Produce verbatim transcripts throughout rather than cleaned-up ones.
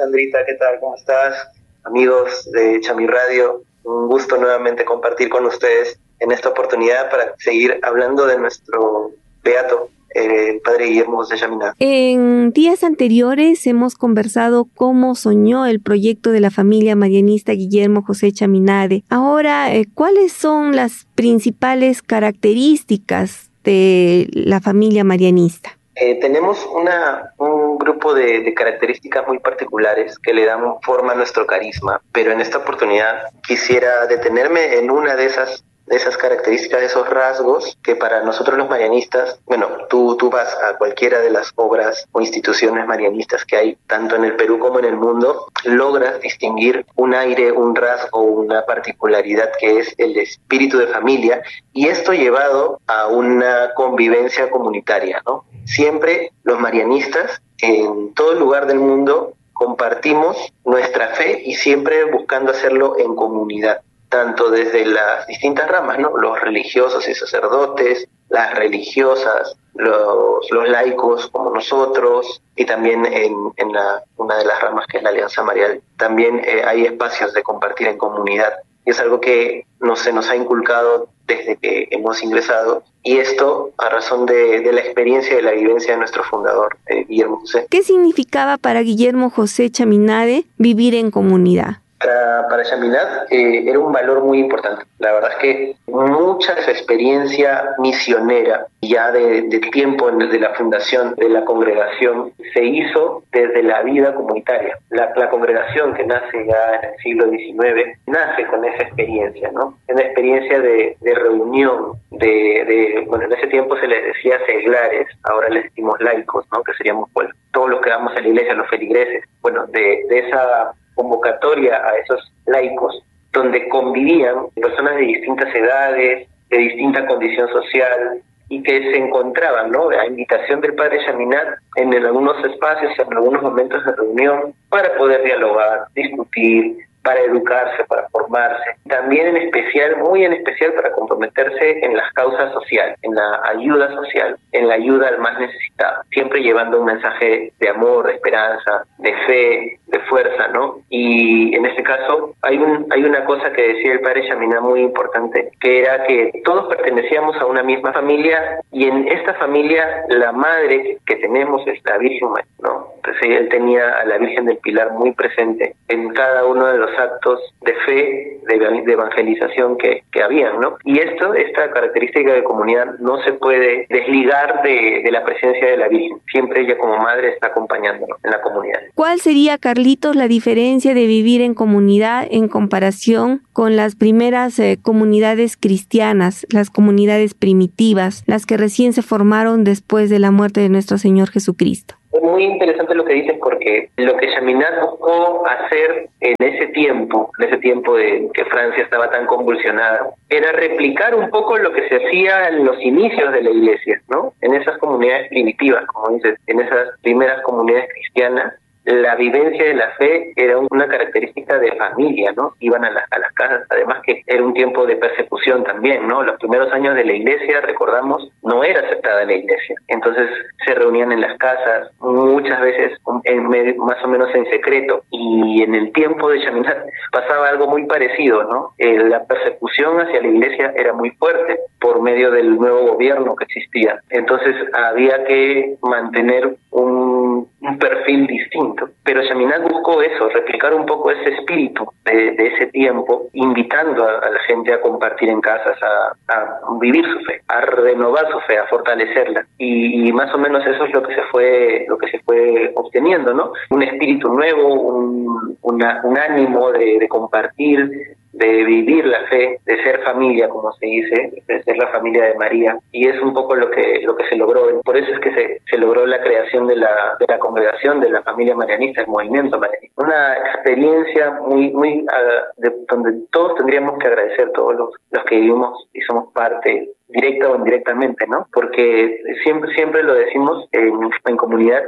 Sandrita, ¿qué tal? ¿Cómo estás? Amigos de Chami Radio, un gusto nuevamente compartir con ustedes en esta oportunidad para seguir hablando de nuestro beato, el padre Guillermo José Chaminade. En días anteriores hemos conversado cómo soñó el proyecto de la familia marianista Guillermo José Chaminade. Ahora, eh, ¿cuáles son las principales características de la familia marianista? Eh, tenemos una, un grupo de, de características muy particulares que le dan forma a nuestro carisma, pero en esta oportunidad quisiera detenerme en una de esas, de esas características, de esos rasgos que para nosotros los marianistas, bueno, tú, tú vas a cualquiera de las obras o instituciones marianistas que hay, tanto en el Perú como en el mundo, logras distinguir un aire, un rasgo, una particularidad que es el espíritu de familia, y esto llevado a una convivencia comunitaria, ¿no? Siempre los marianistas, en todo lugar del mundo, compartimos nuestra fe y siempre buscando hacerlo en comunidad, tanto desde las distintas ramas, ¿no? Los religiosos y sacerdotes, las religiosas, los, los laicos como nosotros, y también en, en la, una de las ramas que es la Alianza Marial, también eh, hay espacios de compartir en comunidad. Y es algo que no se nos ha inculcado desde que hemos ingresado, y esto a razón de, de la experiencia y de la vivencia de nuestro fundador, eh, Guillermo José. ¿Qué significaba para Guillermo José Chaminade vivir en comunidad? Para, para Chaminade eh, era un valor muy importante. La verdad es que mucha de su experiencia misionera, ya de, de tiempo desde la fundación de la congregación, se hizo desde la vida comunitaria. La, la congregación, que nace ya en el siglo diecinueve, nace con esa experiencia, ¿no? Una experiencia de, de reunión, de, de, bueno, en ese tiempo se les decía seglares, ahora les decimos laicos, ¿no? Que seríamos, pues, todos los que vamos a la iglesia, los feligreses. Bueno, de, de esa convocatoria a esos laicos, donde convivían personas de distintas edades, de distinta condición social, y que se encontraban, ¿no?, a invitación del padre Chaminade, en algunos espacios, en algunos momentos de reunión, para poder dialogar, discutir, para educarse, para formarse, también en especial, muy en especial, para comprometerse en las causas sociales, en la ayuda social, en la ayuda al más necesitado, siempre llevando un mensaje de amor, de esperanza, de fe, de fuerza, ¿no? Y en este caso hay un hay una cosa que decía el padre Chaminade muy importante, que era que todos pertenecíamos a una misma familia, y en esta familia la madre que tenemos es la Virgen, ¿no? Entonces él tenía a la Virgen del Pilar muy presente en cada uno de los actos de fe, de, de evangelización que, que habían, ¿no? Y esto, esta característica de comunidad no se puede desligar de, de la presencia de la Virgen. Siempre ella como madre está acompañándonos en la comunidad. ¿Cuál sería, Carlitos, la diferencia de vivir en comunidad en comparación con las primeras eh, comunidades cristianas, las comunidades primitivas, las que recién se formaron después de la muerte de nuestro Señor Jesucristo? Es muy interesante lo que dices, porque lo que Chaminade buscó hacer en ese tiempo, en ese tiempo de que Francia estaba tan convulsionada, era replicar un poco lo que se hacía en los inicios de la iglesia, ¿no? En esas comunidades primitivas, como dices, en esas primeras comunidades cristianas. La vivencia de la fe era una característica de familia, ¿no? Iban a, la, a las casas, además que era un tiempo de persecución también, ¿no? Los primeros años de la iglesia, recordamos, no era aceptada la iglesia. Entonces se reunían en las casas, muchas veces en medio, más o menos en secreto, y en el tiempo de Chaminade pasaba algo muy parecido, ¿no? Eh, la persecución hacia la iglesia era muy fuerte por medio del nuevo gobierno que existía. Entonces había que mantener un, un perfil distinto. Pero Chaminade buscó eso, replicar un poco ese espíritu de, de ese tiempo, invitando a, a la gente a compartir en casas, a, a vivir su fe, a renovar su fe, a fortalecerla. Y, y más o menos eso es lo que se fue, lo que se fue obteniendo, ¿no? Un espíritu nuevo, un, una, un ánimo de, de compartir, de vivir la fe, de ser familia, como se dice, de ser la familia de María, y es un poco lo que lo que se logró. Por eso es que se, se logró la creación de la, de la congregación, de la familia marianista, el movimiento marianista. Una experiencia muy, muy uh, de, donde todos tendríamos que agradecer, todos los, los que vivimos y somos parte, directa o indirectamente, ¿no? Porque siempre, siempre lo decimos en, en comunidad,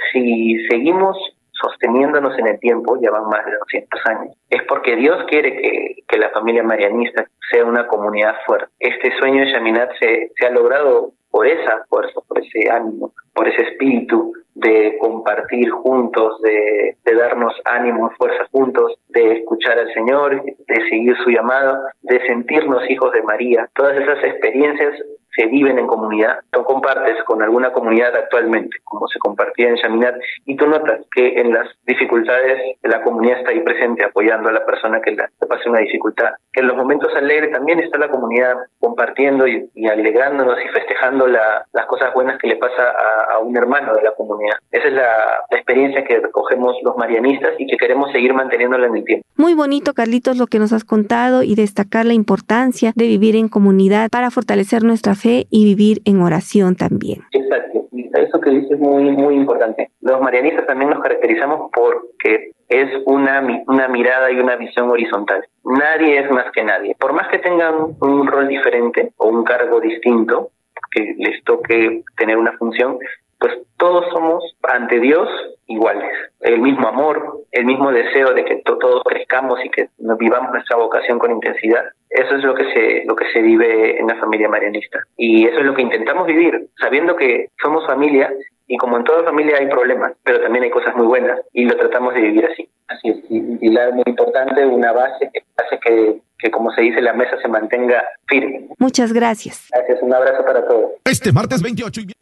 si seguimos sosteniéndonos en el tiempo, ya van más de doscientos años, es porque Dios quiere que, que la familia marianista sea una comunidad fuerte. Este sueño de Chaminade se, se ha logrado por esa fuerza, por ese ánimo, por ese espíritu de compartir juntos, de, de darnos ánimo, fuerzas juntos, de escuchar al Señor, de seguir su llamado, de sentirnos hijos de María. Todas esas experiencias se viven en comunidad. Tú compartes con alguna comunidad actualmente, como se compartía en Chaminade, y tú notas que en las dificultades la comunidad está ahí presente, apoyando a la persona que le pase una dificultad. Que en los momentos alegres también está la comunidad compartiendo y, y alegrándonos y festejando la, las cosas buenas que le pasa a, a un hermano de la comunidad. Esa es la, la experiencia que recogemos los marianistas y que queremos seguir manteniéndola en el tiempo. Muy bonito, Carlitos, lo que nos has contado y destacar la importancia de vivir en comunidad para fortalecer nuestra fe y vivir en oración también. Exacto. Eso que dices es muy, muy importante. Los marianistas también nos caracterizamos porque es una, una mirada y una visión horizontal. Nadie es más que nadie. Por más que tengan un rol diferente o un cargo distinto, que les toque tener una función, pues todos somos ante Dios iguales. El mismo amor, el mismo deseo de que to- todos crezcamos y que vivamos nuestra vocación con intensidad. Eso es lo que se lo que se vive en la familia marianista. Y eso es lo que intentamos vivir, sabiendo que somos familia y como en toda familia hay problemas, pero también hay cosas muy buenas y lo tratamos de vivir así. Así es, y un pilar muy importante, una base que hace que, que, como se dice, la mesa se mantenga firme. Muchas gracias. Gracias, un abrazo para todos. Este martes veintiocho y...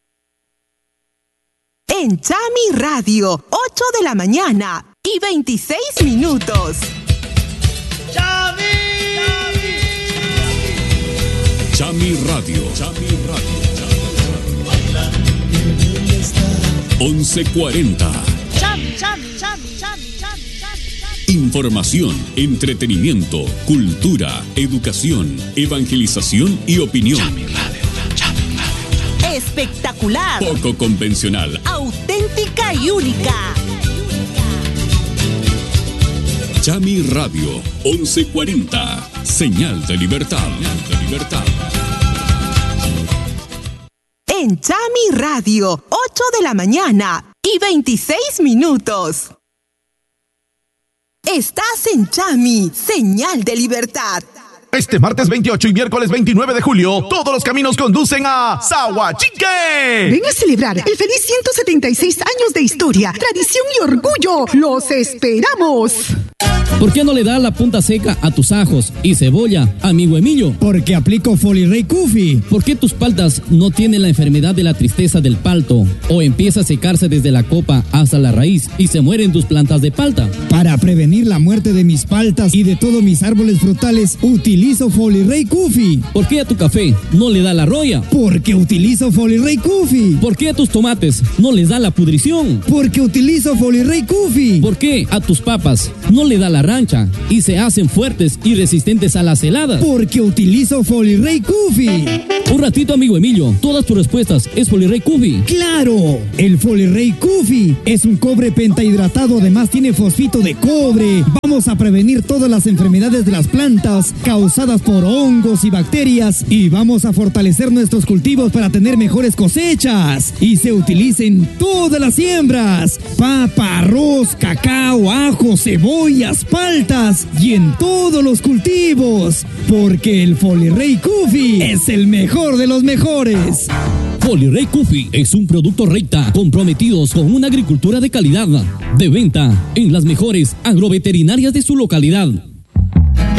En Chami Radio, ocho de la mañana y veintiséis minutos. Chami, Chami Radio, Chami Radio, once cuarenta. Chami, Chami, Chami, Chami, Chami. Información, entretenimiento, cultura, educación, evangelización y opinión. Chami Radio, Chami Radio. Espectacular. Poco convencional. Auténtica y única. Chami Radio, once cuarenta. Señal de libertad. Señal de libertad. En Chami Radio, ocho de la mañana y veintiséis minutos. Estás en Chami, señal de libertad. Este martes veintiocho y miércoles veintinueve de julio, todos los caminos conducen a Sahuachique. Ven a celebrar el feliz ciento setenta y seis años de historia, tradición y orgullo. ¡Los esperamos! ¿Por qué no le das la punta seca a tus ajos y cebolla, amigo Emilio? Porque aplico Folirey Kufi. ¿Por qué tus paltas no tienen la enfermedad de la tristeza del palto? ¿O empieza a secarse desde la copa hasta la raíz y se mueren tus plantas de palta? Para prevenir la muerte de mis paltas y de todos mis árboles frutales, utilizo Folirey Kufi. ¿Por qué a tu café no le da la roya? Porque utilizo Folirey Kufi. ¿Por qué a tus tomates no les da la pudrición? Porque utilizo Folirey Kufi. ¿Por qué a tus papas no le da la rancha y se hacen fuertes y resistentes a las heladas? Porque utilizo Folirey Kufi. Un ratito, amigo Emilio, todas tus respuestas es Folirey Kufi. ¡Claro! El Folirey Kufi es un cobre pentahidratado, además tiene fosfito de cobre. Vamos a prevenir todas las enfermedades de las plantas causadas por hongos y bacterias y vamos a fortalecer nuestros cultivos para tener mejores cosechas. Y se utiliza en todas las siembras: papa, arroz, cacao, ajo, cebollas, paltas y en todos los cultivos. Porque el Folirey Kufi es el mejor de los mejores. Folirey Kufi es un producto Reita, comprometidos con una agricultura de calidad, de venta en las mejores agroveterinarias de su localidad.